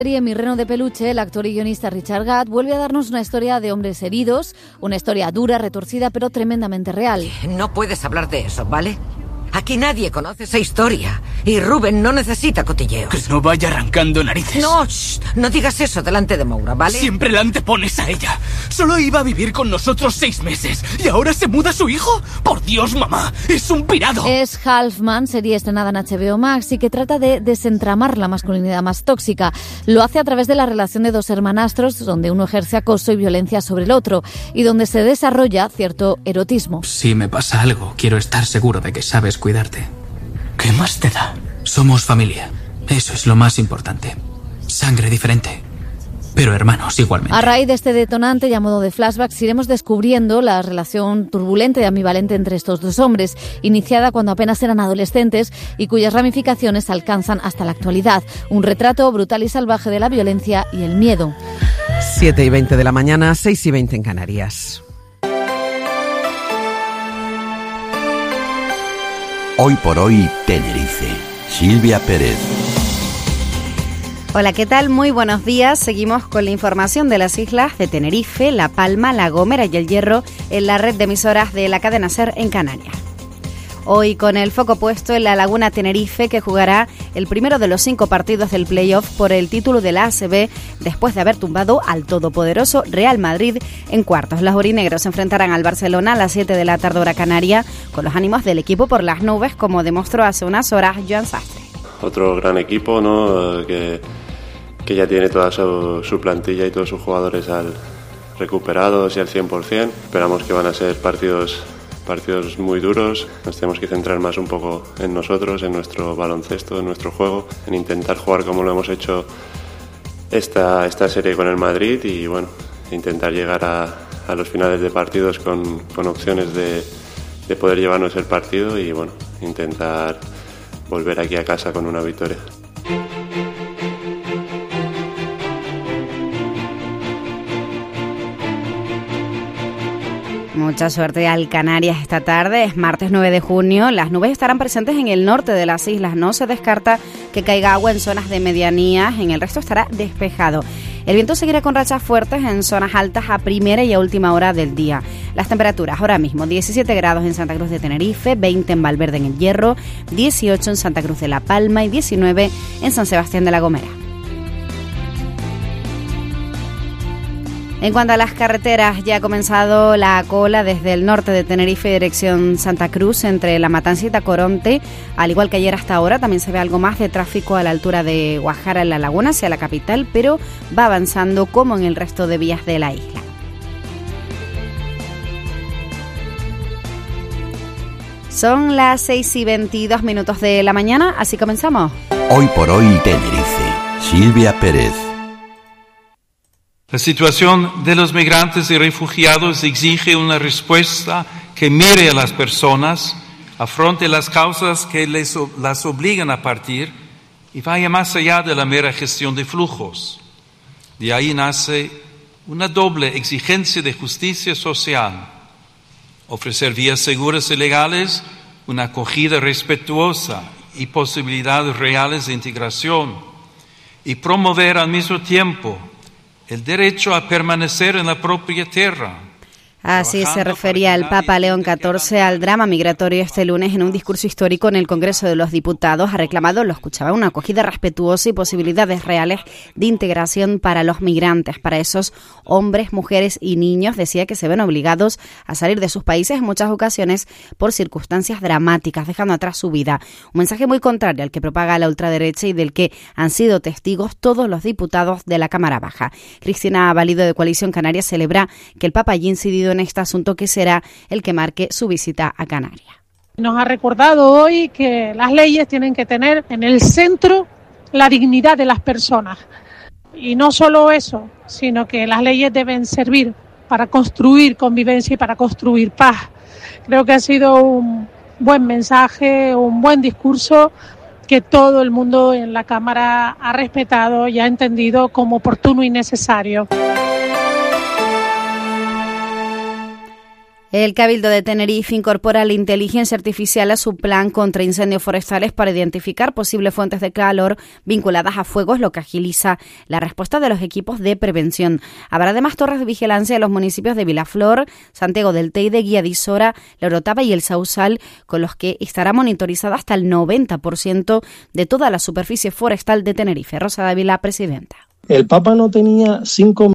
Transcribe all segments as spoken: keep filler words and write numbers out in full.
En Mi reno de peluche, el actor y guionista Richard Gadd vuelve a darnos una historia de hombres heridos, una historia dura, retorcida, pero tremendamente real. No puedes hablar de eso, ¿vale? Aquí nadie conoce esa historia y Rubén no necesita cotilleos. Que no vaya arrancando narices. No, shh, no digas eso delante de Moura, ¿vale? Siempre la antepones a ella. Solo iba a vivir con nosotros seis meses y ahora se muda su hijo. Por Dios, mamá, es un pirado. Es Halfman, serie estrenada en H B O Max y que trata de desentramar la masculinidad más tóxica. Lo hace a través de la relación de dos hermanastros, donde uno ejerce acoso y violencia sobre el otro y donde se desarrolla cierto erotismo. Si me pasa algo, quiero estar seguro de que sabes cuidarte. ¿Qué más te da? Somos familia. Eso es lo más importante. Sangre diferente, pero hermanos igualmente. A raíz de este detonante y a modo de flashbacks iremos descubriendo la relación turbulenta y ambivalente entre estos dos hombres, iniciada cuando apenas eran adolescentes y cuyas ramificaciones alcanzan hasta la actualidad. Un retrato brutal y salvaje de la violencia y el miedo. siete y veinte de la mañana, seis y veinte en Canarias. Hoy por hoy, Tenerife. Silvia Pérez. Hola, ¿qué tal? Muy buenos días. Seguimos con la información de las islas de Tenerife, La Palma, La Gomera y El Hierro en la red de emisoras de la cadena SER en Canarias. Hoy con el foco puesto en la Laguna Tenerife, que jugará el primero de los cinco partidos del play-off por el título de la A C B después de haber tumbado al todopoderoso Real Madrid en cuartos. Los aurinegros se enfrentarán al Barcelona a las siete de la tarde hora canaria, con los ánimos del equipo por las nubes, como demostró hace unas horas Joan Sastre. Otro gran equipo, ¿no? que, que ya tiene toda su, su plantilla y todos sus jugadores al, recuperados y al cien por ciento. Esperamos que van a ser partidos partidos muy duros. Nos tenemos que centrar más un poco en nosotros, en nuestro baloncesto, en nuestro juego, en intentar jugar como lo hemos hecho esta, esta serie con el Madrid y bueno, intentar llegar a, a los finales de partidos con, con opciones de, de poder llevarnos el partido y bueno, intentar volver aquí a casa con una victoria. Mucha suerte al Canarias esta tarde, es martes nueve de junio, las nubes estarán presentes en el norte de las islas, no se descarta que caiga agua en zonas de medianías, en el resto estará despejado. El viento seguirá con rachas fuertes en zonas altas a primera y a última hora del día. Las temperaturas ahora mismo, diecisiete grados en Santa Cruz de Tenerife, veinte en Valverde en El Hierro, dieciocho en Santa Cruz de La Palma y diecinueve en San Sebastián de la Gomera. En cuanto a las carreteras, ya ha comenzado la cola desde el norte de Tenerife dirección Santa Cruz entre La Matanza y Tacoronte. Al igual que ayer hasta ahora, también se ve algo más de tráfico a la altura de Guajara en La Laguna hacia la capital, pero va avanzando como en el resto de vías de la isla. Son las seis y veintidós minutos de la mañana, así comenzamos. Hoy por hoy, Tenerife. Silvia Pérez. La situación de los migrantes y refugiados exige una respuesta que mire a las personas, afronte las causas que les, las obligan a partir y vaya más allá de la mera gestión de flujos. De ahí nace una doble exigencia de justicia social: ofrecer vías seguras y legales, una acogida respetuosa y posibilidades reales de integración, y promover al mismo tiempo el derecho a permanecer en la propia tierra. Así se refería el Papa León catorce al drama migratorio este lunes en un discurso histórico en el Congreso de los Diputados. Ha reclamado, lo escuchaba, una acogida respetuosa y posibilidades reales de integración para los migrantes, para esos hombres, mujeres y niños. Decía que se ven obligados a salir de sus países en muchas ocasiones por circunstancias dramáticas, dejando atrás su vida. Un mensaje muy contrario al que propaga la ultraderecha y del que han sido testigos todos los diputados de la Cámara Baja. Cristina Valido, de Coalición Canaria, celebra que el Papa haya incidido en este asunto, que será el que marque su visita a Canarias. Nos ha recordado hoy que las leyes tienen que tener en el centro la dignidad de las personas. Y no solo eso, sino que las leyes deben servir para construir convivencia y para construir paz. Creo que ha sido un buen mensaje, un buen discurso que todo el mundo en la Cámara ha respetado y ha entendido como oportuno y necesario. El Cabildo de Tenerife incorpora la inteligencia artificial a su plan contra incendios forestales para identificar posibles fuentes de calor vinculadas a fuegos, lo que agiliza la respuesta de los equipos de prevención. Habrá además torres de vigilancia en los municipios de Vilaflor, Santiago del Teide, Guía de Isora, La Orotava y El Sausal, con los que estará monitorizada hasta el noventa por ciento de toda la superficie forestal de Tenerife. Rosa Dávila, presidenta. El Papa no tenía cinco.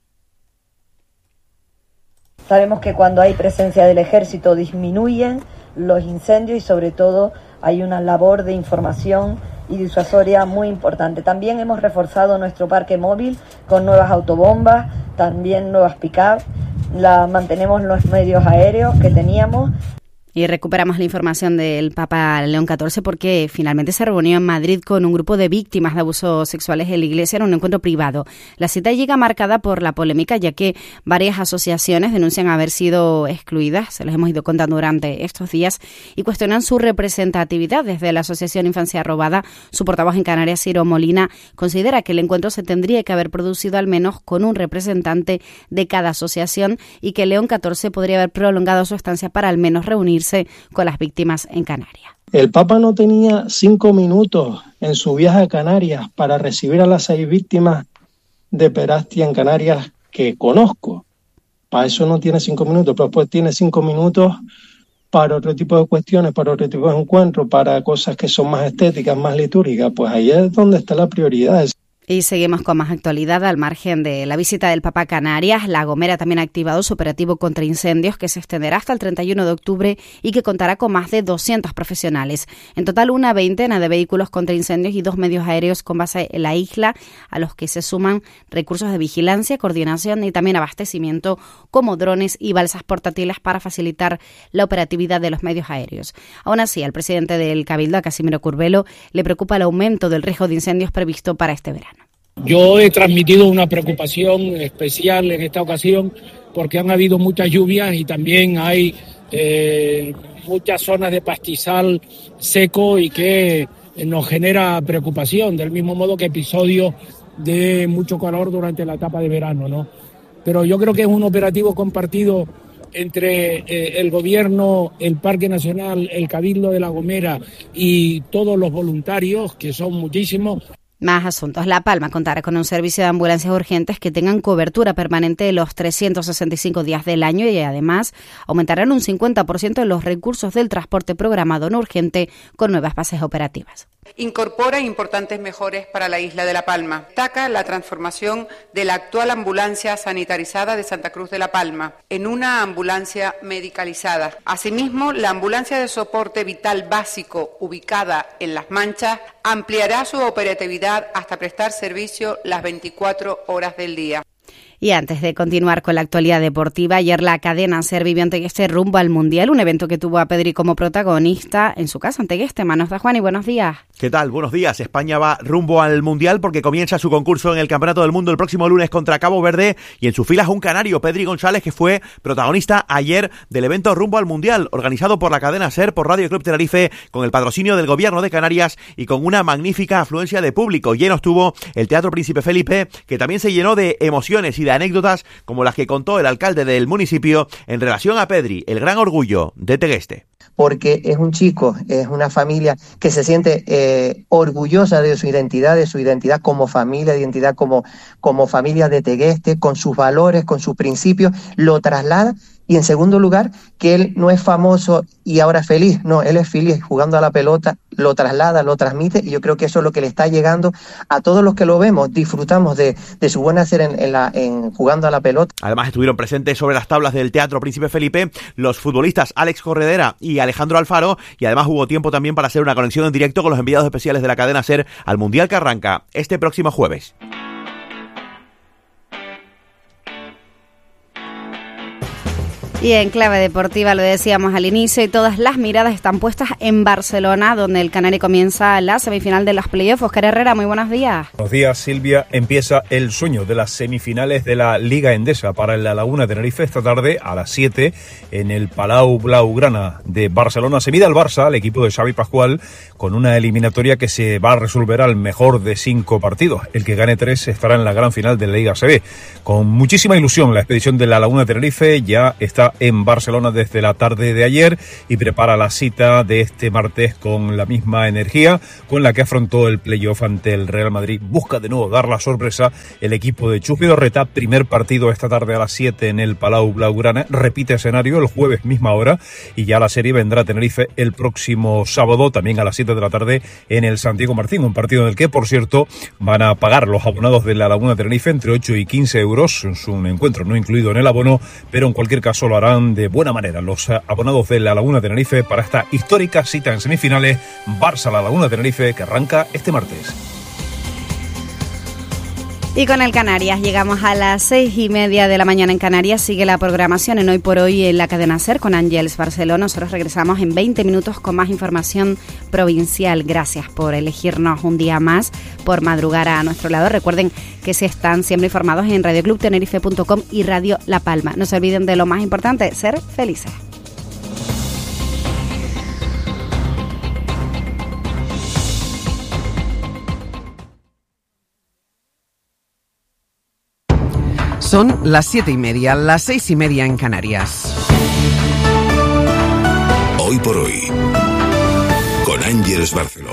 Sabemos que cuando hay presencia del ejército disminuyen los incendios y sobre todo hay una labor de información y disuasoria muy importante. También hemos reforzado nuestro parque móvil con nuevas autobombas, también nuevas pick-up, la, mantenemos los medios aéreos que teníamos. Y recuperamos la información del Papa León catorce porque finalmente se reunió en Madrid con un grupo de víctimas de abusos sexuales en la Iglesia en un encuentro privado. La cita llega marcada por la polémica, ya que varias asociaciones denuncian haber sido excluidas, se los hemos ido contando durante estos días, y cuestionan su representatividad. Desde la Asociación Infancia Robada, su portavoz en Canarias, Ciro Molina, considera que el encuentro se tendría que haber producido al menos con un representante de cada asociación y que León catorce podría haber prolongado su estancia para al menos reunirse con las víctimas en Canarias. El Papa no tenía cinco minutos en su viaje a Canarias para recibir a las seis víctimas de pederastia en Canarias que conozco. Para eso no tiene cinco minutos, pero después tiene cinco minutos para otro tipo de cuestiones, para otro tipo de encuentros, para cosas que son más estéticas, más litúrgicas. Pues ahí es donde está la prioridad. Y seguimos con más actualidad. Al margen de la visita del Papa a Canarias, La Gomera también ha activado su operativo contra incendios que se extenderá hasta el treinta y uno de octubre y que contará con más de doscientos profesionales. En total, una veintena de vehículos contra incendios y dos medios aéreos con base en la isla, a los que se suman recursos de vigilancia, coordinación y también abastecimiento, como drones y balsas portátiles para facilitar la operatividad de los medios aéreos. Aún así, al presidente del Cabildo, a Casimiro Curbelo, le preocupa el aumento del riesgo de incendios previsto para este verano. Yo he transmitido una preocupación especial en esta ocasión porque han habido muchas lluvias y también hay eh, muchas zonas de pastizal seco y que nos genera preocupación, del mismo modo que episodios de mucho calor durante la etapa de verano, ¿no? Pero yo creo que es un operativo compartido entre eh, el Gobierno, el Parque Nacional, el Cabildo de La Gomera y todos los voluntarios, que son muchísimos. Más asuntos. La Palma contará con un servicio de ambulancias urgentes que tengan cobertura permanente los trescientos sesenta y cinco días del año y además aumentarán un cincuenta por ciento los recursos del transporte programado no urgente con nuevas bases operativas. Incorpora importantes mejoras para la isla de La Palma. Destaca la transformación de la actual ambulancia sanitarizada de Santa Cruz de La Palma en una ambulancia medicalizada. Asimismo, la ambulancia de soporte vital básico ubicada en Las Manchas ampliará su operatividad hasta prestar servicio las veinticuatro horas del día. Y antes de continuar con la actualidad deportiva, ayer la cadena SER vivió Antequeste rumbo al Mundial, un evento que tuvo a Pedri como protagonista en su casa. Antequeste, manos da Juan y buenos días. ¿Qué tal? Buenos días. España va rumbo al Mundial porque comienza su concurso en el Campeonato del Mundo el próximo lunes contra Cabo Verde y en sus filas un canario, Pedri González, que fue protagonista ayer del evento rumbo al Mundial, organizado por la cadena SER, por Radio Club Tenerife, con el patrocinio del Gobierno de Canarias y con una magnífica afluencia de público. Lleno estuvo el Teatro Príncipe Felipe, que también se llenó de emociones y de anécdotas como las que contó el alcalde del municipio en relación a Pedri, el gran orgullo de Tegueste. Porque es un chico, es una familia que se siente eh, orgullosa de su identidad, de su identidad como familia, de identidad como, como familia de Tegueste, con sus valores, con sus principios, lo traslada. Y en segundo lugar, que él no es famoso y ahora feliz, no, él es feliz jugando a la pelota, lo traslada, lo transmite, y yo creo que eso es lo que le está llegando a todos los que lo vemos, disfrutamos de, de su buen hacer en, en, la, en jugando a la pelota. Además estuvieron presentes sobre las tablas del Teatro Príncipe Felipe los futbolistas Alex Corredera y Alejandro Alfaro, y además hubo tiempo también para hacer una conexión en directo con los enviados especiales de la cadena SER al Mundial que arranca este próximo jueves. Y en clave deportiva, lo decíamos al inicio, y todas las miradas están puestas en Barcelona, donde el Canario comienza la semifinal de los playoffs. Oscar Herrera, muy buenos días. Buenos días, Silvia. Empieza el sueño de las semifinales de la Liga Endesa para La Laguna de Tenerife esta tarde a las siete en el Palau Blaugrana de Barcelona. Se mide al Barça, el equipo de Xavi Pascual, con con una eliminatoria que se va a resolver al mejor de cinco partidos. El que gane tres estará en la gran final de la Liga A C B. Con muchísima ilusión, la expedición de La Laguna Tenerife ya está en Barcelona desde la tarde de ayer y prepara la cita de este martes con la misma energía con la que afrontó el playoff ante el Real Madrid. Busca de nuevo dar la sorpresa el equipo de Chus Vidorreta. Primer partido esta tarde a las siete en el Palau Blaugrana. Repite escenario el jueves misma hora y ya la serie vendrá a Tenerife el próximo sábado también a las siete de la tarde en el Santiago Martín. Un partido en el que, por cierto, van a pagar los abonados de La Laguna Tenerife entre ocho y quince euros. Es un encuentro no incluido en el abono, pero en cualquier caso lo harán de buena manera los abonados de La Laguna Tenerife para esta histórica cita en semifinales Barça-La Laguna Tenerife que arranca este martes. Y con el Canarias llegamos a las seis y media de la mañana en Canarias. Sigue la programación en Hoy por Hoy en la cadena SER con Ángels Barceló. Nosotros regresamos en veinte minutos con más información provincial. Gracias por elegirnos un día más, por madrugar a nuestro lado. Recuerden que se están siempre informados en radio club tenerife punto com y Radio La Palma. No se olviden de lo más importante, ser felices. Son las siete y media, las seis y media en Canarias. Hoy por Hoy, con Ángels Barceló.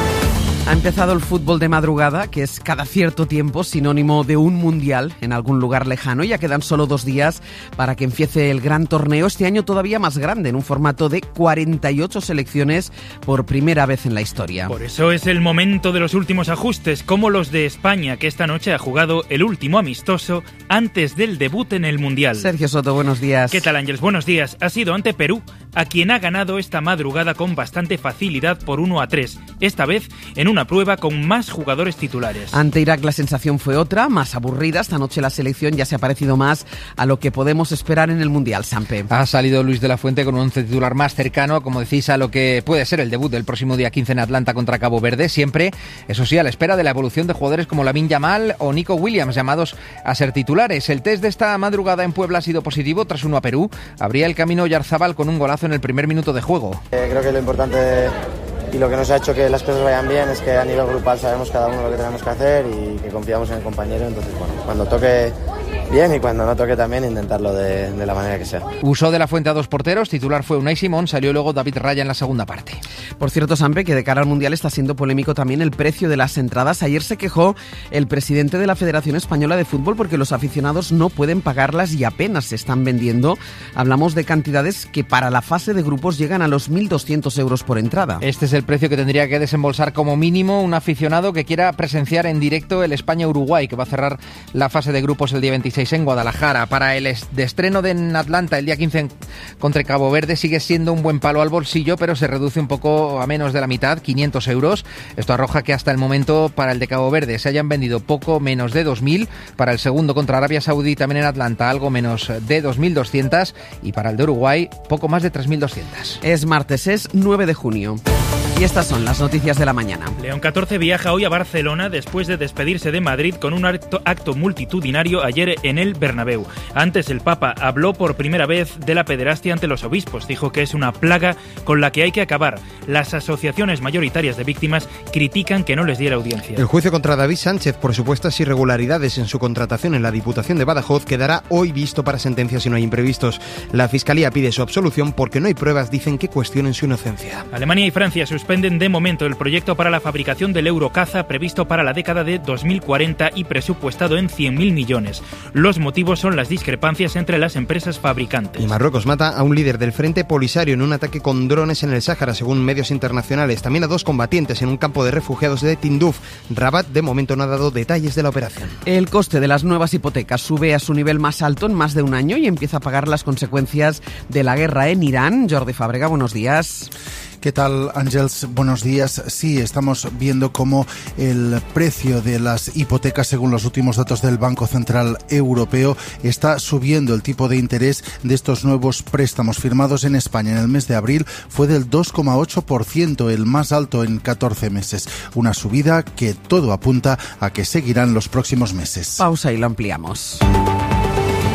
Ha empezado el fútbol de madrugada, que es cada cierto tiempo sinónimo de un mundial en algún lugar lejano. Ya quedan solo dos días para que empiece el gran torneo, este año todavía más grande, en un formato de cuarenta y ocho selecciones por primera vez en la historia. Por eso es el momento de los últimos ajustes, como los de España, que esta noche ha jugado el último amistoso antes del debut en el mundial. Sergio Soto, buenos días. ¿Qué tal, Ángeles? Buenos días. Ha sido ante Perú, a quien ha ganado esta madrugada con bastante facilidad por uno a tres, esta vez en un una prueba con más jugadores titulares. Ante Irak la sensación fue otra, más aburrida. Esta noche la selección ya se ha parecido más a lo que podemos esperar en el Mundial, Sampe. Ha salido Luis de la Fuente con un once titular más cercano, como decís, a lo que puede ser el debut del próximo día quince en Atlanta contra Cabo Verde, siempre, eso sí, a la espera de la evolución de jugadores como Lamine Yamal o Nico Williams, llamados a ser titulares. El test de esta madrugada en Puebla ha sido positivo tras uno a Perú. Abría el camino Oyarzabal con un golazo en el primer minuto de juego. Eh, creo que lo importante y lo que nos ha hecho que las cosas vayan bien es que a nivel grupal sabemos cada uno lo que tenemos que hacer y que confiamos en el compañero. Entonces, bueno, cuando toque bien y cuando no toque también intentarlo de, de la manera que sea. Usó de la Fuente a dos porteros, titular fue Unai Simón, salió luego David Raya en la segunda parte. Por cierto, Sampe, que de cara al Mundial está siendo polémico también el precio de las entradas. Ayer se quejó el presidente de la Federación Española de Fútbol porque los aficionados no pueden pagarlas y apenas se están vendiendo. Hablamos de cantidades que para la fase de grupos llegan a los mil doscientos euros por entrada. Este es el precio que tendría que desembolsar como mínimo un aficionado que quiera presenciar en directo el España-Uruguay, que va a cerrar la fase de grupos el día veintiséis en Guadalajara. Para el de estreno de en Atlanta el día quince en, contra Cabo Verde sigue siendo un buen palo al bolsillo, pero se reduce un poco a menos de la mitad, quinientos euros. Esto arroja que hasta el momento para el de Cabo Verde se hayan vendido poco menos de dos mil, para el segundo contra Arabia Saudí también en Atlanta algo menos de dos mil doscientos y para el de Uruguay poco más de tres mil doscientos. Es martes, es nueve de junio. Y estas son las noticias de la mañana. León catorce viaja hoy a Barcelona después de despedirse de Madrid con un acto, acto multitudinario ayer en el Bernabéu. Antes el Papa habló por primera vez de la pederastia ante los obispos. Dijo que es una plaga con la que hay que acabar. Las asociaciones mayoritarias de víctimas critican que no les diera audiencia. El juicio contra David Sánchez por supuestas irregularidades en su contratación en la Diputación de Badajoz quedará hoy visto para sentencia si no hay imprevistos. La Fiscalía pide su absolución porque no hay pruebas, dicen, que cuestionen su inocencia. Alemania y Francia sus Suspenden de momento el proyecto para la fabricación del Eurocaza previsto para la década de dos mil cuarenta y presupuestado en cien mil millones. Los motivos son las discrepancias entre las empresas fabricantes. Y Marruecos mata a un líder del Frente Polisario en un ataque con drones en el Sáhara, según medios internacionales. También a dos combatientes en un campo de refugiados de Tinduf. Rabat de momento no ha dado detalles de la operación. El coste de las nuevas hipotecas sube a su nivel más alto en más de un año y empieza a pagar las consecuencias de la guerra en Irán. Jordi Fábrega, buenos días. ¿Qué tal, Ángels? Buenos días. Sí, estamos viendo cómo el precio de las hipotecas, según los últimos datos del Banco Central Europeo, está subiendo. El tipo de interés de estos nuevos préstamos firmados en España en el mes de abril fue del dos coma ocho por ciento, el más alto en catorce meses. Una subida que todo apunta a que seguirán los próximos meses. Pausa y lo ampliamos.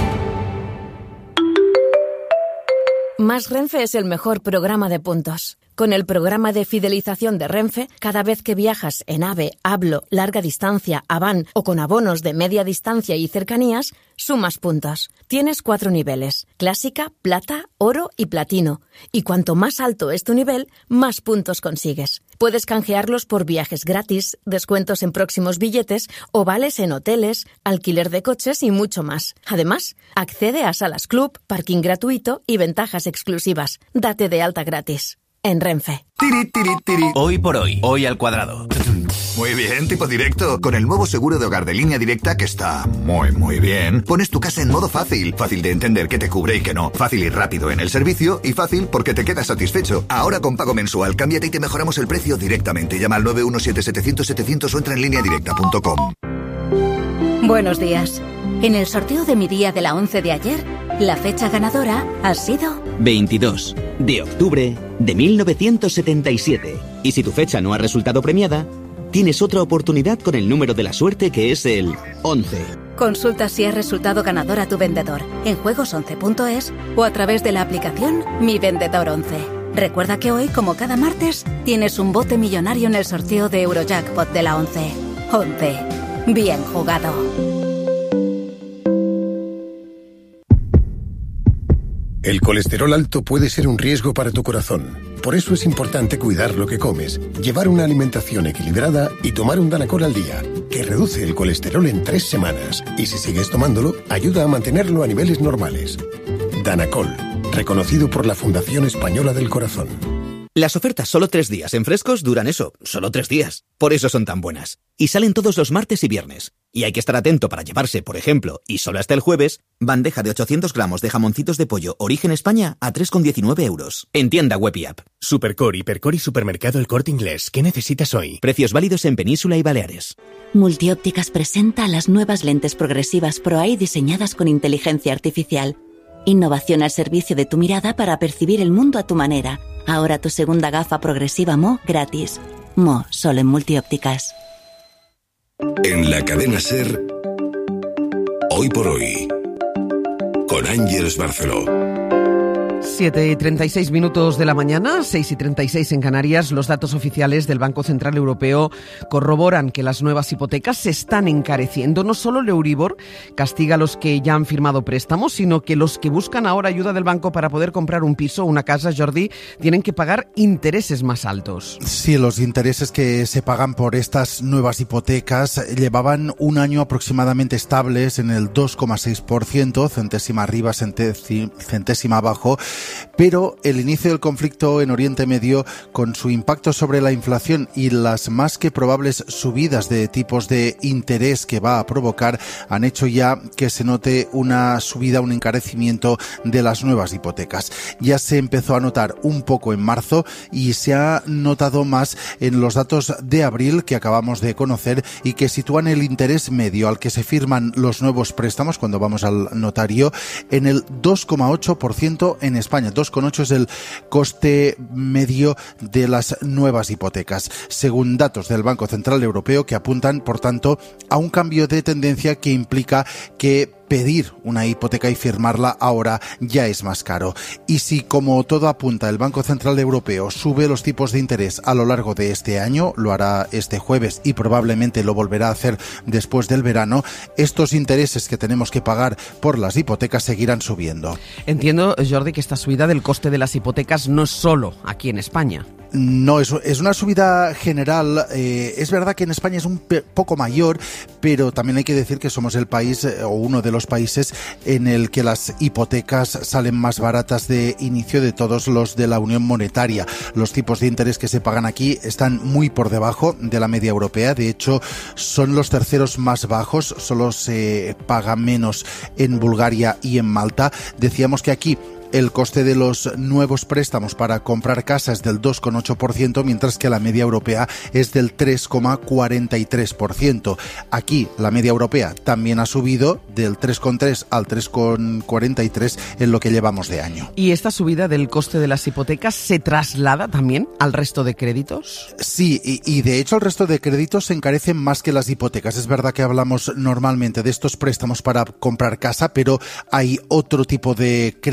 Más Renfe es el mejor programa de puntos. Con el programa de fidelización de Renfe, cada vez que viajas en AVE, Hablo, Larga Distancia, Avan o con abonos de media distancia y cercanías, sumas puntos. Tienes cuatro niveles: clásica, plata, oro y platino. Y cuanto más alto es tu nivel, más puntos consigues. Puedes canjearlos por viajes gratis, descuentos en próximos billetes o vales en hoteles, alquiler de coches y mucho más. Además, accede a salas club, parking gratuito y ventajas exclusivas. Date de alta gratis. En Renfe. Tiri, tiri, tiri. Hoy por hoy, hoy al cuadrado. Muy bien, tipo directo. Con el nuevo seguro de hogar de Línea Directa, que está muy, muy bien, pones tu casa en modo fácil. Fácil de entender qué te cubre y qué no. Fácil y rápido en el servicio y fácil porque te quedas satisfecho. Ahora con pago mensual, cámbiate y te mejoramos el precio directamente. Llama al nueve uno siete siete cero cero siete cero cero o entra en línea directa punto com. Buenos días. En el sorteo de mi día de la once de ayer, la fecha ganadora ha sido veintidós de octubre de mil novecientos setenta y siete. Y si tu fecha no ha resultado premiada, tienes otra oportunidad con el número de la suerte, que es el once. Consulta si has resultado ganador a tu vendedor en juegos once punto es o a través de la aplicación Mi Vendedor once. Recuerda que hoy, como cada martes, tienes un bote millonario en el sorteo de Eurojackpot de la once. once. Bien jugado. El colesterol alto puede ser un riesgo para tu corazón. Por eso es importante cuidar lo que comes, llevar una alimentación equilibrada y tomar un Danacol al día, que reduce el colesterol en tres semanas. Y si sigues tomándolo, ayuda a mantenerlo a niveles normales. Danacol, reconocido por la Fundación Española del Corazón. Las ofertas solo tres días en Frescos duran eso, solo tres días. Por eso son tan buenas. Y salen todos los martes y viernes. Y hay que estar atento para llevarse, por ejemplo, y solo hasta el jueves, bandeja de ochocientos gramos de jamoncitos de pollo Origen España a tres con diecinueve euros. En tienda web y app. Supercore, Hipercore y Supermercado El Corte Inglés. ¿Qué necesitas hoy? Precios válidos en Península y Baleares. Multiópticas presenta las nuevas lentes progresivas Pro Eye diseñadas con inteligencia artificial. Innovación al servicio de tu mirada para percibir el mundo a tu manera. Ahora tu segunda gafa progresiva Mo gratis. Mo, solo en Multiópticas. En la cadena SER, Hoy por Hoy, con Ángeles Barceló. siete y treinta y seis minutos de la mañana, seis y treinta y seis en Canarias. Los datos oficiales del Banco Central Europeo corroboran que las nuevas hipotecas se están encareciendo. No solo el Euribor castiga a los que ya han firmado préstamos, sino que los que buscan ahora ayuda del banco para poder comprar un piso o una casa, Jordi, tienen que pagar intereses más altos. Sí, los intereses que se pagan por estas nuevas hipotecas llevaban un año aproximadamente estables en el dos coma seis por ciento, centésima arriba, centésima abajo. Pero el inicio del conflicto en Oriente Medio, con su impacto sobre la inflación y las más que probables subidas de tipos de interés que va a provocar, han hecho ya que se note una subida, un encarecimiento de las nuevas hipotecas. Ya se empezó a notar un poco en marzo y se ha notado más en los datos de abril que acabamos de conocer y que sitúan el interés medio al que se firman los nuevos préstamos cuando vamos al notario en el dos coma ocho por ciento en España. dos coma ocho es el coste medio de las nuevas hipotecas, según datos del Banco Central Europeo, que apuntan, por tanto, a un cambio de tendencia que implica que pedir una hipoteca y firmarla ahora ya es más caro. Y si, como todo apunta, el Banco Central Europeo sube los tipos de interés a lo largo de este año, lo hará este jueves y probablemente lo volverá a hacer después del verano, estos intereses que tenemos que pagar por las hipotecas seguirán subiendo. Entiendo, Jordi, que esta subida del coste de las hipotecas no es solo aquí en España. No, es, es una subida general. Eh, es verdad que en España es un pe- poco mayor, pero también hay que decir que somos el país eh, o uno de los países en el que las hipotecas salen más baratas de inicio de todos los de la Unión Monetaria. Los tipos de interés que se pagan aquí están muy por debajo de la media europea. De hecho, son los terceros más bajos. Solo se paga menos en Bulgaria y en Malta. Decíamos que aquí el coste de los nuevos préstamos para comprar casa es del dos coma ocho por ciento, mientras que la media europea es del tres coma cuarenta y tres por ciento. Aquí la media europea también ha subido del tres coma tres al tres coma cuarenta y tres en lo que llevamos de año. ¿Y esta subida del coste de las hipotecas se traslada también al resto de créditos? Sí, y, y de hecho el resto de créditos se encarecen más que las hipotecas. Es verdad que hablamos normalmente de estos préstamos para comprar casa, pero hay otro tipo de créditos que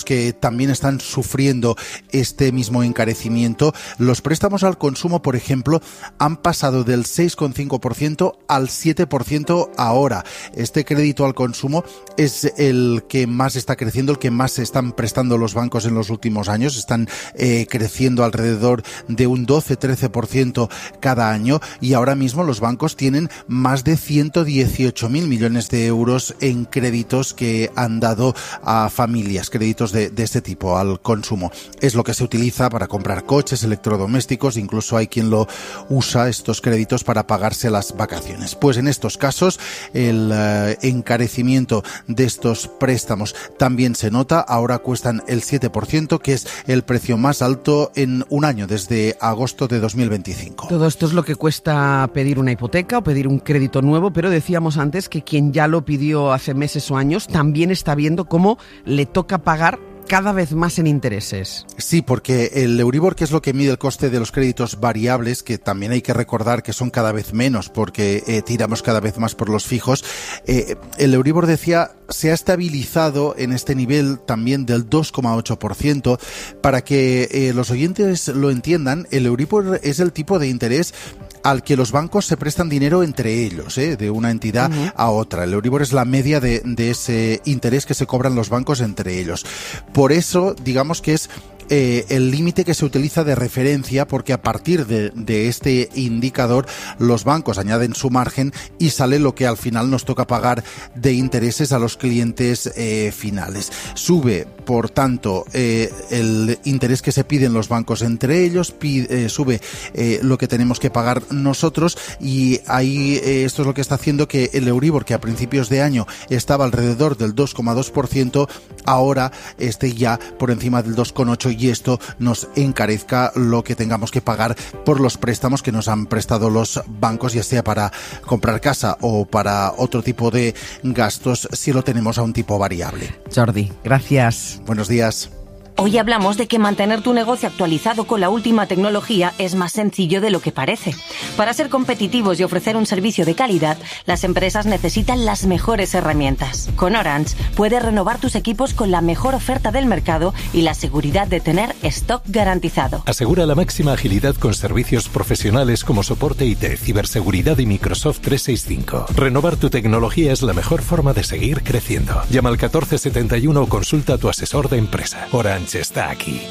que también están sufriendo este mismo encarecimiento. Los préstamos al consumo, por ejemplo, han pasado del seis coma cinco por ciento al siete por ciento ahora. Este crédito al consumo es el que más está creciendo, el que más se están prestando los bancos en los últimos años. Están eh, creciendo alrededor de un doce a trece por ciento cada año, y ahora mismo los bancos tienen más de ciento dieciocho mil millones de euros en créditos que han dado a familias, créditos de, de este tipo al consumo. Es lo que se utiliza para comprar coches, electrodomésticos, incluso hay quien lo usa, estos créditos, para pagarse las vacaciones. Pues en estos casos el eh, encarecimiento de estos préstamos también se nota. Ahora cuestan el siete por ciento, que es el precio más alto en un año, desde agosto de dos mil veinticinco. Todo esto es lo que cuesta pedir una hipoteca o pedir un crédito nuevo, pero decíamos antes que quien ya lo pidió hace meses o años también está viendo cómo le toca pagar cada vez más en intereses. Sí, porque el Euribor, que es lo que mide el coste de los créditos variables, que también hay que recordar que son cada vez menos porque eh, tiramos cada vez más por los fijos, eh, el Euribor, decía, se ha estabilizado en este nivel también del dos coma ocho por ciento. Para que eh, los oyentes lo entiendan, el Euribor es el tipo de interés al que los bancos se prestan dinero entre ellos, ¿eh? de una entidad uh-huh. a otra. El Euribor es la media de, de ese interés que se cobran los bancos entre ellos. Por eso, digamos que es Eh, el límite que se utiliza de referencia, porque a partir de, de este indicador los bancos añaden su margen y sale lo que al final nos toca pagar de intereses a los clientes eh, finales. Sube, por tanto, eh, el interés que se piden los bancos entre ellos, pide, eh, sube eh, lo que tenemos que pagar nosotros, y ahí eh, esto es lo que está haciendo que el Euribor, que a principios de año estaba alrededor del dos coma dos por ciento, ahora esté ya por encima del dos coma ocho por ciento, y esto nos encarezca lo que tengamos que pagar por los préstamos que nos han prestado los bancos, ya sea para comprar casa o para otro tipo de gastos, si lo tenemos a un tipo variable. Jordi, gracias. Buenos días. Hoy hablamos de que mantener tu negocio actualizado con la última tecnología es más sencillo de lo que parece. Para ser competitivos y ofrecer un servicio de calidad, las empresas necesitan las mejores herramientas. Con Orange puedes renovar tus equipos con la mejor oferta del mercado y la seguridad de tener stock garantizado. Asegura la máxima agilidad con servicios profesionales como soporte I T, ciberseguridad y Microsoft trescientos sesenta y cinco. Renovar tu tecnología es la mejor forma de seguir creciendo. Llama al catorce setenta y uno o consulta a tu asesor de empresa. Orange está aquí.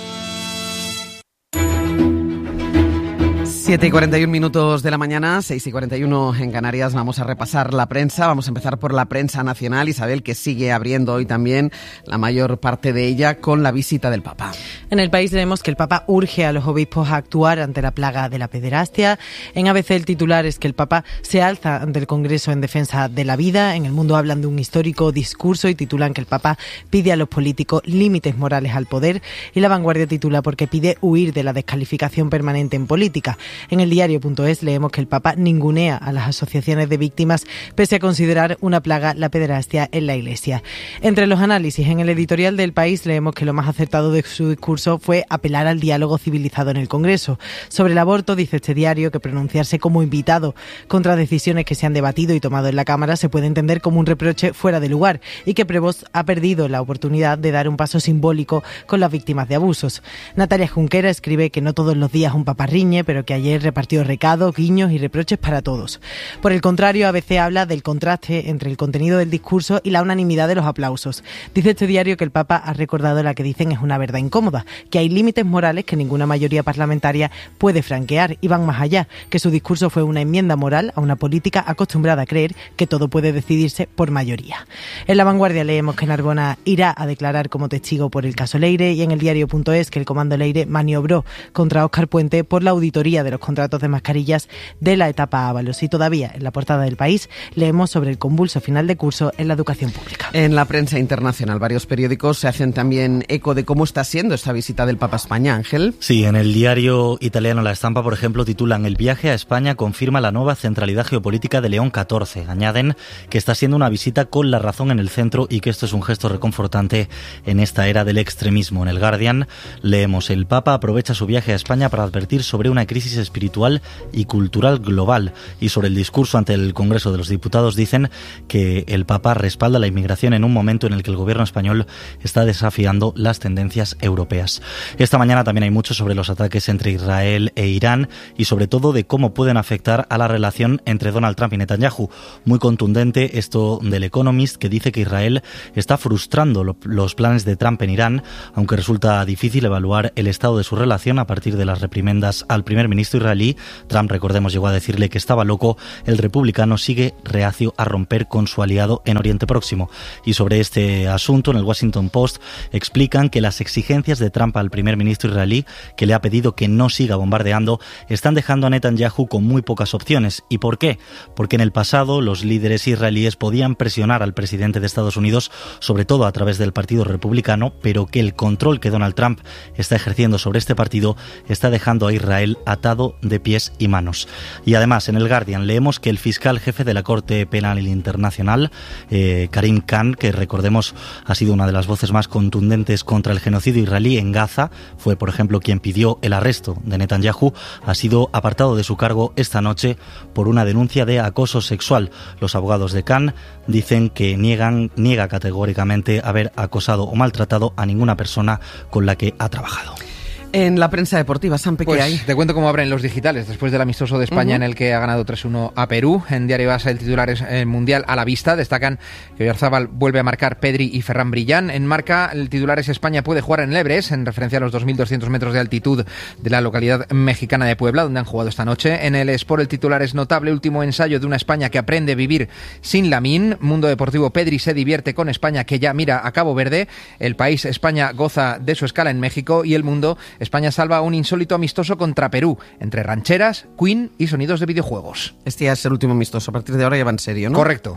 siete y cuarenta y un minutos de la mañana, seis y cuarenta y uno en Canarias. Vamos a repasar la prensa. Vamos a empezar por la prensa nacional, Isabel, que sigue abriendo hoy también la mayor parte de ella con la visita del Papa. En El País leemos que el Papa urge a los obispos a actuar ante la plaga de la pederastia. En A B C el titular es que el Papa se alza ante el Congreso en defensa de la vida. En El Mundo hablan de un histórico discurso y titulan que el Papa pide a los políticos límites morales al poder. Y La Vanguardia titula porque pide huir de la descalificación permanente en política. En el diario punto es leemos que el Papa ningunea a las asociaciones de víctimas pese a considerar una plaga la pederastia en la Iglesia. Entre los análisis en el editorial del País leemos que lo más acertado de su discurso fue apelar al diálogo civilizado en el Congreso. Sobre el aborto dice este diario que pronunciarse como invitado contra decisiones que se han debatido y tomado en la Cámara se puede entender como un reproche fuera de lugar y que Prevost ha perdido la oportunidad de dar un paso simbólico con las víctimas de abusos. Natalia Junquera escribe que no todos los días un papa riñe, pero que ayer repartió recados, guiños y reproches para todos. Por el contrario, A B C habla del contraste entre el contenido del discurso y la unanimidad de los aplausos. Dice este diario que el Papa ha recordado la que dicen es una verdad incómoda, que hay límites morales que ninguna mayoría parlamentaria puede franquear y van más allá, que su discurso fue una enmienda moral a una política acostumbrada a creer que todo puede decidirse por mayoría. En La Vanguardia leemos que Narbona irá a declarar como testigo por el caso Leire y en el diario punto es que el Comando Leire maniobró contra Óscar Puente por la auditoría de los contratos de mascarillas de la etapa Ábalos. Y todavía en la portada del País leemos sobre el convulso final de curso en la educación pública. En la prensa internacional, varios periódicos se hacen también eco de cómo está siendo esta visita del Papa a España, Ángel. Sí, en el diario italiano La Estampa, por ejemplo, titulan "El viaje a España confirma la nueva centralidad geopolítica de León catorce". Añaden que está siendo una visita con la razón en el centro y que esto es un gesto reconfortante en esta era del extremismo. En el Guardian leemos: "El Papa aprovecha su viaje a España para advertir sobre una crisis espiritual y cultural global. Y sobre el discurso ante el Congreso de los Diputados dicen que el Papa respalda la inmigración en un momento en el que el gobierno español está desafiando las tendencias europeas. Esta mañana también hay mucho sobre los ataques entre Israel e Irán y sobre todo de cómo pueden afectar a la relación entre Donald Trump y Netanyahu. Muy contundente esto del Economist, que dice que Israel está frustrando lo, los planes de Trump en Irán, aunque resulta difícil evaluar el estado de su relación a partir de las reprimendas al primer ministro israelí. Trump, recordemos, llegó a decirle que estaba loco. El republicano sigue reacio a romper con su aliado en Oriente Próximo. Y sobre este asunto, en el Washington Post explican que las exigencias de Trump al primer ministro israelí, que le ha pedido que no siga bombardeando, están dejando a Netanyahu con muy pocas opciones. ¿Y por qué? Porque en el pasado los líderes israelíes podían presionar al presidente de Estados Unidos, sobre todo a través del Partido Republicano, pero que el control que Donald Trump está ejerciendo sobre este partido está dejando a Israel atado de pies y manos. Y además, en el Guardian leemos que el fiscal jefe de la Corte Penal Internacional, eh, Karim Khan, que recordemos ha sido una de las voces más contundentes contra el genocidio israelí en Gaza, fue por ejemplo quien pidió el arresto de Netanyahu, ha sido apartado de su cargo esta noche por una denuncia de acoso sexual. Los abogados de Khan dicen que niegan, niega categóricamente haber acosado o maltratado a ninguna persona con la que ha trabajado. En la prensa deportiva, Sampe, ¿qué pues, hay? Te cuento cómo abren los digitales después del amistoso de España, uh-huh, en el que ha ganado tres uno a Perú. En Diario As el titular es el Mundial a la vista. Destacan que Oyarzábal vuelve a marcar Pedri y Ferran Brillán. En Marca el titular es España puede jugar en el Everest, en referencia a los dos mil doscientos metros de altitud de la localidad mexicana de Puebla, donde han jugado esta noche. En el Sport el titular es notable último ensayo de una España que aprende a vivir sin Lamine. Mundo Deportivo, Pedri se divierte con España que ya mira a Cabo Verde. El País, España goza de su escala en México. Y El Mundo, España salva un insólito amistoso contra Perú, entre rancheras, Queen y sonidos de videojuegos. Este ya es el último amistoso, a partir de ahora ya va en serio, ¿no? Correcto.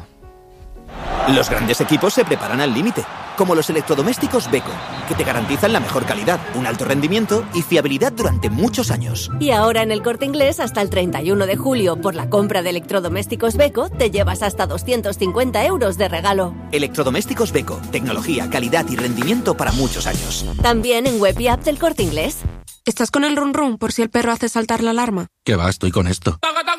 Los grandes equipos se preparan al límite, como los electrodomésticos Beko, que te garantizan la mejor calidad, un alto rendimiento y fiabilidad durante muchos años. Y ahora en El Corte Inglés, hasta el treinta y uno de julio, por la compra de electrodomésticos Beko, te llevas hasta doscientos cincuenta euros de regalo. Electrodomésticos Beko, tecnología, calidad y rendimiento para muchos años. También en web y app del Corte Inglés. ¿Estás con el run run por si el perro hace saltar la alarma? ¿Qué va? Estoy con esto.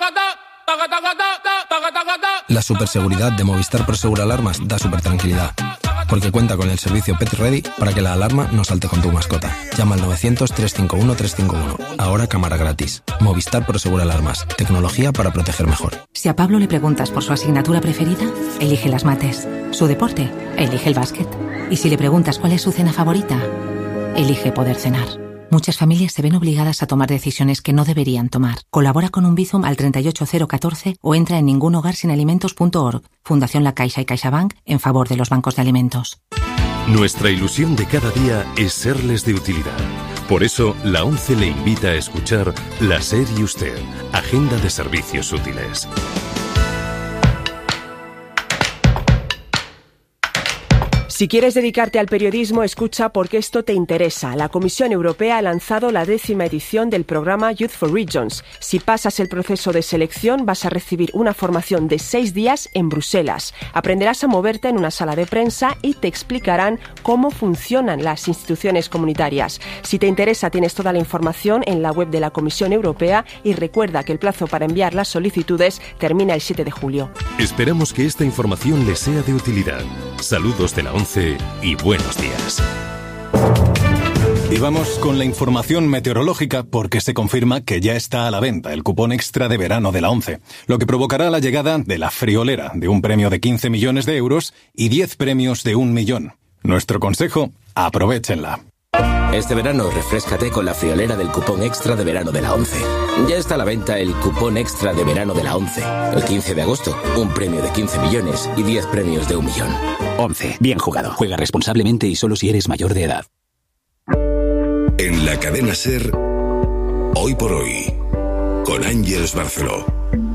La superseguridad de Movistar Prosegur Alarmas da super tranquilidad, porque cuenta con el servicio Pet Ready para que la alarma no salte con tu mascota. Llama al novecientos, trescientos cincuenta y uno, trescientos cincuenta y uno. Ahora cámara gratis. Movistar Prosegur Alarmas. Tecnología para proteger mejor. Si a Pablo le preguntas por su asignatura preferida, elige las mates. Su deporte, elige el básquet. Y si le preguntas cuál es su cena favorita, elige poder cenar. Muchas familias se ven obligadas a tomar decisiones que no deberían tomar. Colabora con un Bizum al treinta y ocho cero catorce o entra en ningunhogarsinalimentos punto org. Fundación La Caixa y CaixaBank en favor de los bancos de alimentos. Nuestra ilusión de cada día es serles de utilidad. Por eso, la ONCE le invita a escuchar La SER y Usted, Agenda de Servicios Útiles. Si quieres dedicarte al periodismo, escucha porque esto te interesa. La Comisión Europea ha lanzado la décima edición del programa Youth for Regions. Si pasas el proceso de selección, vas a recibir una formación de seis días en Bruselas. Aprenderás a moverte en una sala de prensa y te explicarán cómo funcionan las instituciones comunitarias. Si te interesa, tienes toda la información en la web de la Comisión Europea y recuerda que el plazo para enviar las solicitudes termina el siete de julio. Esperamos que esta información les sea de utilidad. Saludos de la ONCE y buenos días. Y vamos con la información meteorológica porque se confirma que ya está a la venta el cupón extra de verano de la ONCE, lo que provocará la llegada de la friolera de un premio de quince millones de euros y diez premios de un millón. Nuestro consejo, aprovéchenla. Este verano refréscate con la friolera del cupón extra de verano de la ONCE. Ya está a la venta el cupón extra de verano de la ONCE. El quince de agosto, un premio de quince millones y diez premios de un millón. ONCE, bien jugado. Juega responsablemente y solo si eres mayor de edad. En la cadena SER, Hoy por Hoy, con Ángeles Barceló.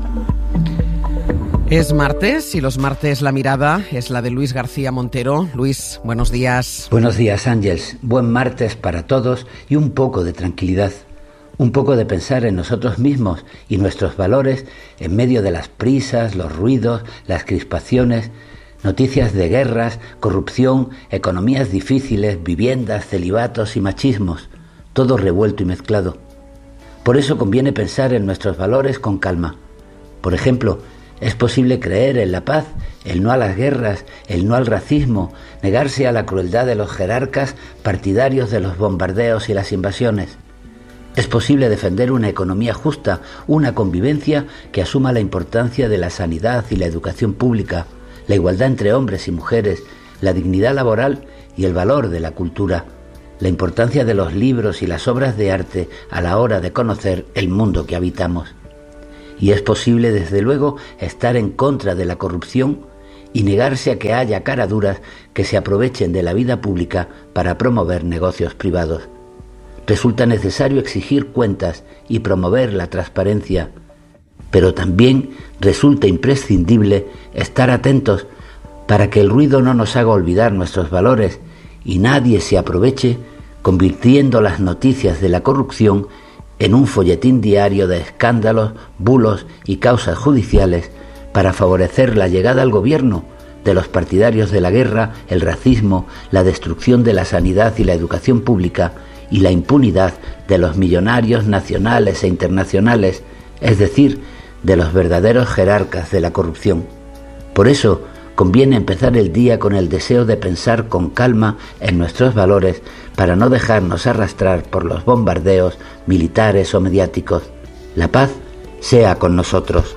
Es martes y los martes la mirada es la de Luis García Montero. Luis, buenos días. Buenos días, Ángeles. Buen martes para todos y un poco de tranquilidad. Un poco de pensar en nosotros mismos y nuestros valores en medio de las prisas, los ruidos, las crispaciones, noticias de guerras, corrupción, economías difíciles, viviendas, celibatos y machismos. Todo revuelto y mezclado. Por eso conviene pensar en nuestros valores con calma. Por ejemplo, es posible creer en la paz, el no a las guerras, el no al racismo, negarse a la crueldad de los jerarcas partidarios de los bombardeos y las invasiones. Es posible defender una economía justa, una convivencia que asuma la importancia de la sanidad y la educación pública, la igualdad entre hombres y mujeres, la dignidad laboral y el valor de la cultura, la importancia de los libros y las obras de arte a la hora de conocer el mundo que habitamos. Y es posible, desde luego, estar en contra de la corrupción y negarse a que haya caraduras que se aprovechen de la vida pública para promover negocios privados. Resulta necesario exigir cuentas y promover la transparencia, pero también resulta imprescindible estar atentos para que el ruido no nos haga olvidar nuestros valores y nadie se aproveche convirtiendo las noticias de la corrupción en un folletín diario de escándalos, bulos y causas judiciales para favorecer la llegada al gobierno de los partidarios de la guerra, el racismo, la destrucción de la sanidad y la educación pública y la impunidad de los millonarios nacionales e internacionales, es decir, de los verdaderos jerarcas de la corrupción. Por eso, conviene empezar el día con el deseo de pensar con calma en nuestros valores para no dejarnos arrastrar por los bombardeos militares o mediáticos. La paz sea con nosotros.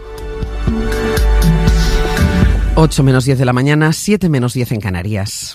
ocho menos diez de la mañana, siete menos diez en Canarias.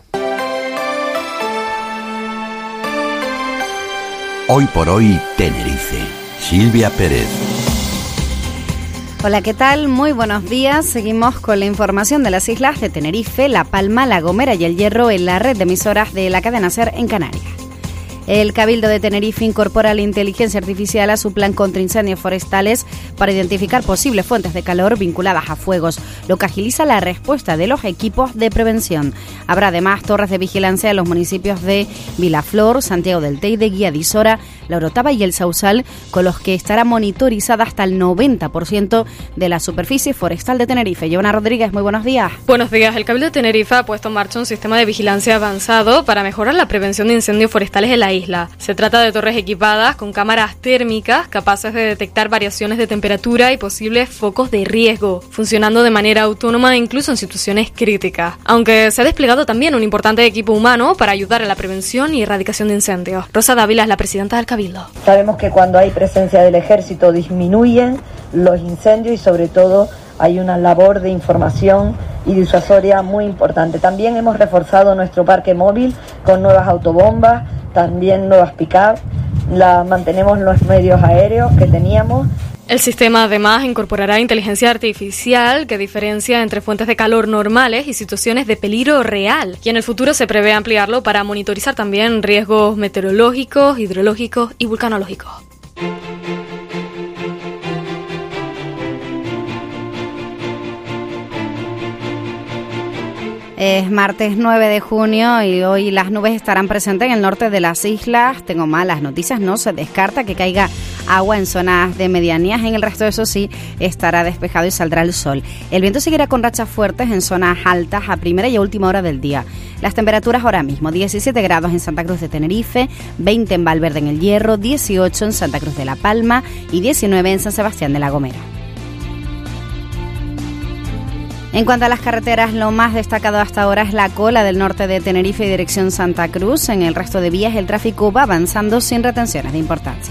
Hoy por hoy, Tenerife. Silvia Pérez. Hola, ¿qué tal? Muy buenos días. Seguimos con la información de las islas de Tenerife, La Palma, La Gomera y El Hierro en la red de emisoras de la cadena SER en Canarias. El Cabildo de Tenerife incorpora la inteligencia artificial a su plan contra incendios forestales para identificar posibles fuentes de calor vinculadas a fuegos, lo que agiliza la respuesta de los equipos de prevención. Habrá además torres de vigilancia en los municipios de Vilaflor, Santiago del Teide, Guía de Isora, La Orotava y El Sausal, con los que estará monitorizada hasta el noventa por ciento de la superficie forestal de Tenerife. Giovanna Rodríguez, muy buenos días. Buenos días. El Cabildo de Tenerife ha puesto en marcha un sistema de vigilancia avanzado para mejorar la prevención de incendios forestales en la isla. Se trata de torres equipadas con cámaras térmicas capaces de detectar variaciones de temperatura y posibles focos de riesgo, funcionando de manera autónoma incluso en situaciones críticas. Aunque se ha desplegado también un importante equipo humano para ayudar a la prevención y erradicación de incendios. Rosa Dávila es la presidenta del Cabildo. Sabemos que cuando hay presencia del ejército disminuyen los incendios y sobre todo hay una labor de información y disuasoria muy importante. También hemos reforzado nuestro parque móvil con nuevas autobombas, también nuevas pick-up, la mantenemos los medios aéreos que teníamos. El sistema además incorporará inteligencia artificial que diferencia entre fuentes de calor normales y situaciones de peligro real, y en el futuro se prevé ampliarlo para monitorizar también riesgos meteorológicos, hidrológicos y vulcanológicos. Es martes nueve de junio y hoy las nubes estarán presentes en el norte de las islas. Tengo malas noticias, no se descarta que caiga agua en zonas de medianías. En el resto, eso sí, estará despejado y saldrá el sol. El viento seguirá con rachas fuertes en zonas altas a primera y a última hora del día. Las temperaturas ahora mismo, diecisiete grados en Santa Cruz de Tenerife, veinte en Valverde en El Hierro, dieciocho en Santa Cruz de La Palma y diecinueve en San Sebastián de La Gomera. En cuanto a las carreteras, lo más destacado hasta ahora es la cola del norte de Tenerife y dirección Santa Cruz. En el resto de vías el tráfico va avanzando sin retenciones de importancia.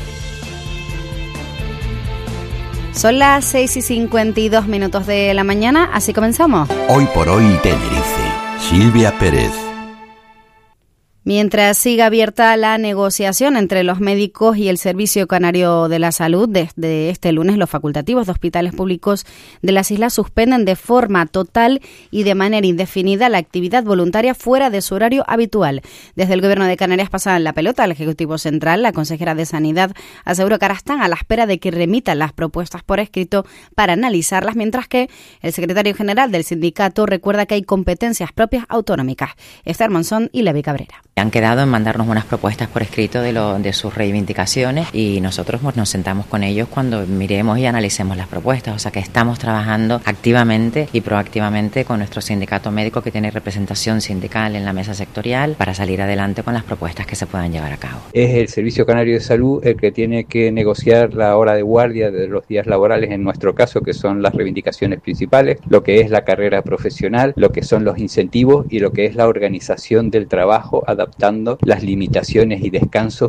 Son las seis y cincuenta y dos minutos de la mañana, así comenzamos. Hoy por hoy, Tenerife. Silvia Pérez. Mientras siga abierta la negociación entre los médicos y el Servicio Canario de la Salud, desde este lunes los facultativos de hospitales públicos de las islas suspenden de forma total y de manera indefinida la actividad voluntaria fuera de su horario habitual. Desde el Gobierno de Canarias pasan la pelota al Ejecutivo Central. La consejera de Sanidad aseguró que ahora están a la espera de que remitan las propuestas por escrito para analizarlas, mientras que el secretario general del sindicato recuerda que hay competencias propias autonómicas. Esther Monzón y Levi Cabrera. Han quedado en mandarnos unas propuestas por escrito de, lo, de sus reivindicaciones y nosotros pues, nos sentamos con ellos cuando miremos y analicemos las propuestas. O sea que estamos trabajando activamente y proactivamente con nuestro sindicato médico que tiene representación sindical en la mesa sectorial para salir adelante con las propuestas que se puedan llevar a cabo. Es el Servicio Canario de Salud el que tiene que negociar la hora de guardia de los días laborales en nuestro caso, que son las reivindicaciones principales, lo que es la carrera profesional, lo que son los incentivos y lo que es la organización del trabajo adaptado adaptando las limitaciones y descansos.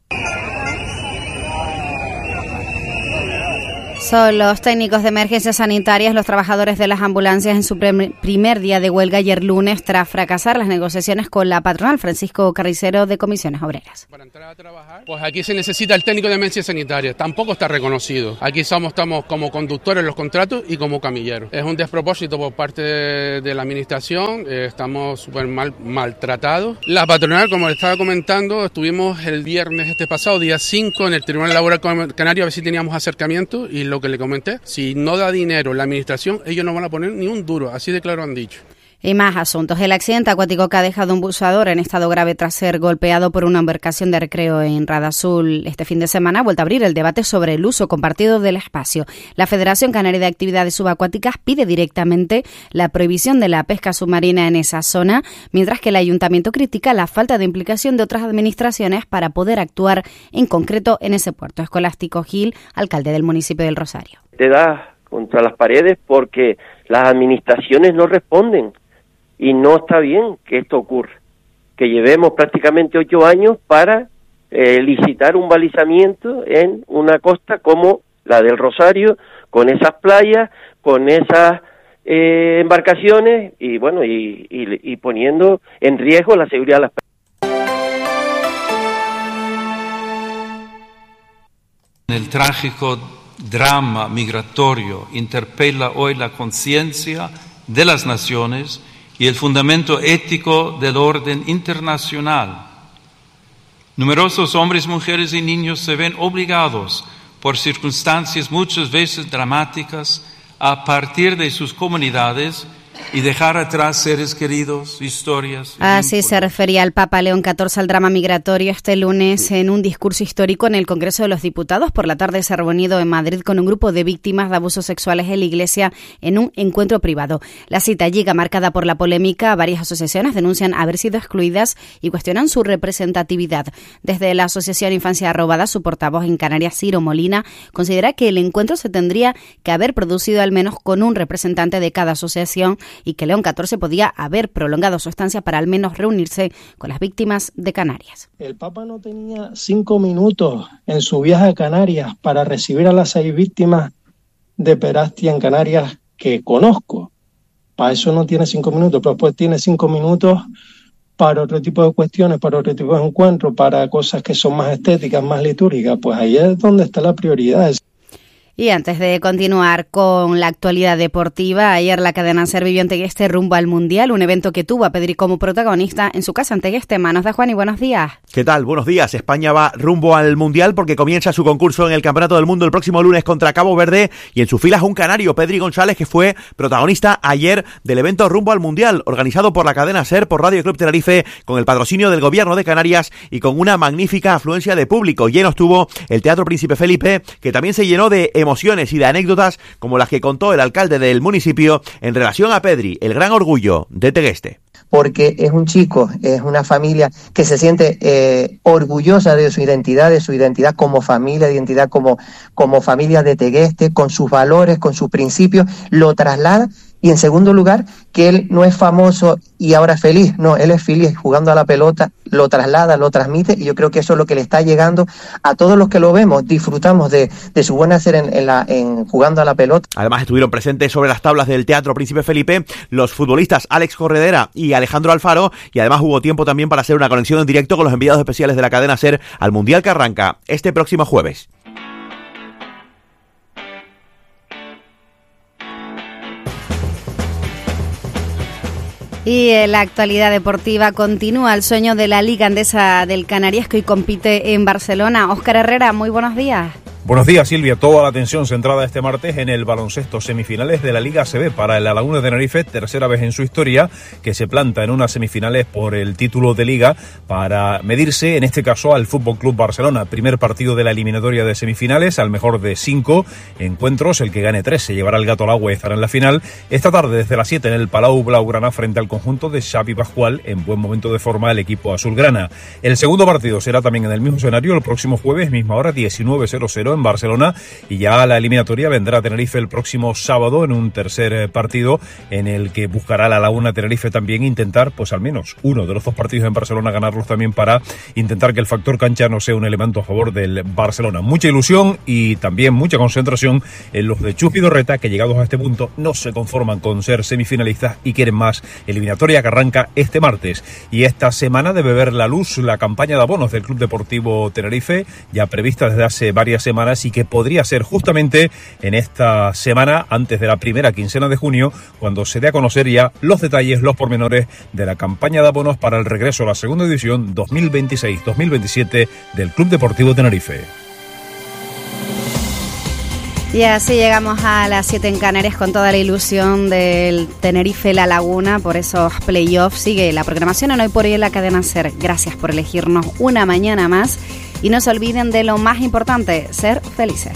Son los técnicos de emergencias sanitarias, los trabajadores de las ambulancias en su primer día de huelga ayer lunes tras fracasar las negociaciones con la patronal. Francisco Carricero, de Comisiones Obreras. Para entrar a trabajar, pues aquí se necesita el técnico de emergencias sanitarias, tampoco está reconocido. Aquí somos, estamos como conductores en los contratos y como camilleros. Es un despropósito por parte de, de la administración, eh, estamos súper mal, maltratados. La patronal, como le estaba comentando, estuvimos el viernes este pasado, día cinco, en el Tribunal Laboral Canario a ver si teníamos acercamiento y lo que le comenté, si no da dinero la administración, ellos no van a poner ni un duro, así de claro han dicho. Y más asuntos. El accidente acuático que ha dejado un buceador en estado grave tras ser golpeado por una embarcación de recreo en Radazul este fin de semana ha vuelto a abrir el debate sobre el uso compartido del espacio. La Federación Canaria de Actividades Subacuáticas pide directamente la prohibición de la pesca submarina en esa zona, mientras que el Ayuntamiento critica la falta de implicación de otras administraciones para poder actuar en concreto en ese puerto. Escolástico Gil, alcalde del municipio del Rosario. Te das contra las paredes porque las administraciones no responden. Y no está bien que esto ocurra, que llevemos prácticamente ocho años para eh, licitar un balizamiento en una costa como la del Rosario, con esas playas, con esas eh, embarcaciones y bueno y, y, y poniendo en riesgo la seguridad de las personas. El trágico drama migratorio interpela hoy la conciencia de las naciones y el fundamento ético del orden internacional. Numerosos hombres, mujeres y niños se ven obligados, por circunstancias muchas veces dramáticas, a partir de sus comunidades y dejar atrás seres queridos, historias. Así se refería el Papa León catorce al drama migratorio este lunes en un discurso histórico en el Congreso de los Diputados. Por la tarde se ha reunido en Madrid con un grupo de víctimas de abusos sexuales en la Iglesia en un encuentro privado. La cita llega marcada por la polémica. Varias asociaciones denuncian haber sido excluidas y cuestionan su representatividad. Desde la Asociación Infancia Robada, su portavoz en Canarias, Ciro Molina, considera que el encuentro se tendría que haber producido al menos con un representante de cada asociación y que León catorce podía haber prolongado su estancia para al menos reunirse con las víctimas de Canarias. El Papa no tenía cinco minutos en su viaje a Canarias para recibir a las seis víctimas de pederastia en Canarias que conozco. Para eso no tiene cinco minutos, pero después tiene cinco minutos para otro tipo de cuestiones, para otro tipo de encuentros, para cosas que son más estéticas, más litúrgicas. Pues ahí es donde está la prioridad. Y antes de continuar con la actualidad deportiva, ayer la cadena SER vivió en Tegueste rumbo al Mundial, un evento que tuvo a Pedri como protagonista en su casa en Tegueste. Manos de Juan y buenos días. ¿Qué tal? Buenos días. España va rumbo al Mundial porque comienza su concurso en el Campeonato del Mundo el próximo lunes contra Cabo Verde y en su filas un canario, Pedri González, que fue protagonista ayer del evento rumbo al Mundial, organizado por la cadena SER, por Radio Club Tenerife, con el patrocinio del Gobierno de Canarias y con una magnífica afluencia de público. Lleno estuvo el Teatro Príncipe Felipe, que también se llenó de emociones y de anécdotas como las que contó el alcalde del municipio en relación a Pedri, el gran orgullo de Tegueste. Porque es un chico, es una familia que se siente eh, orgullosa de su identidad, de su identidad como familia, de identidad como, como familia de Tegueste, con sus valores, con sus principios, lo traslada. Y en segundo lugar, que él no es famoso y ahora es feliz, no, él es feliz jugando a la pelota, lo traslada, lo transmite, y yo creo que eso es lo que le está llegando a todos los que lo vemos, disfrutamos de, de su buen hacer en, en, la, en jugando a la pelota. Además estuvieron presentes sobre las tablas del Teatro Príncipe Felipe los futbolistas Alex Corredera y Alejandro Alfaro, y además hubo tiempo también para hacer una conexión en directo con los enviados especiales de la cadena SER al Mundial que arranca este próximo jueves. Y en la actualidad deportiva continúa el sueño de la Liga Endesa del Canarias, que hoy compite en Barcelona. Óscar Herrera, muy buenos días. Buenos días, Silvia. Toda la atención centrada este martes en el baloncesto, semifinales de la Liga A C B para el La Laguna de Tenerife, tercera vez en su historia que se planta en unas semifinales por el título de Liga para medirse, en este caso, al Fútbol Club Barcelona. Primer partido de la eliminatoria de semifinales, al mejor de cinco encuentros, el que gane tres se llevará el gato al agua y estará en la final. Esta tarde, desde las siete, en el Palau Blaugrana, frente al conjunto de Xavi Pascual, en buen momento de forma el equipo azulgrana. El segundo partido será también en el mismo escenario, el próximo jueves, misma hora, diecinueve cero cero, en Barcelona, y ya la eliminatoria vendrá a Tenerife el próximo sábado en un tercer partido en el que buscará la Laguna Tenerife también intentar, pues al menos uno de los dos partidos en Barcelona, ganarlos también para intentar que el factor cancha no sea un elemento a favor del Barcelona. Mucha ilusión y también mucha concentración en los de Chus Vidorreta, que llegados a este punto no se conforman con ser semifinalistas y quieren más. Eliminatoria que arranca este martes, y esta semana debe ver la luz la campaña de abonos del Club Deportivo Tenerife, ya prevista desde hace varias semanas, y que podría ser justamente en esta semana, antes de la primera quincena de junio, cuando se dé a conocer ya los detalles, los pormenores de la campaña de abonos para el regreso a la segunda división dos mil veintiséis dos mil veintisiete del Club Deportivo Tenerife. Y así llegamos a las siete en Canarias con toda la ilusión del Tenerife La Laguna por esos playoffs. Sigue la programación en Hoy por Hoy en la cadena SER. Gracias por elegirnos una mañana más. Y no se olviden de lo más importante, ser felices.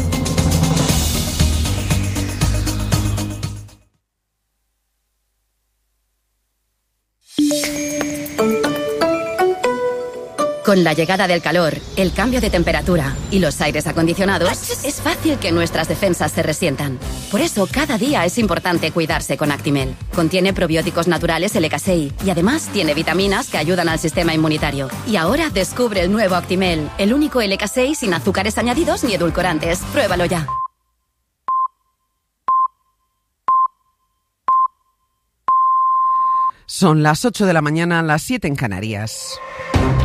Con la llegada del calor, el cambio de temperatura y los aires acondicionados, es fácil que nuestras defensas se resientan. Por eso, cada día es importante cuidarse con Actimel. Contiene probióticos naturales L K seis y además tiene vitaminas que ayudan al sistema inmunitario. Y ahora descubre el nuevo Actimel, el único L K seis sin azúcares añadidos ni edulcorantes. Pruébalo ya. Son las ocho de la mañana, las siete en Canarias.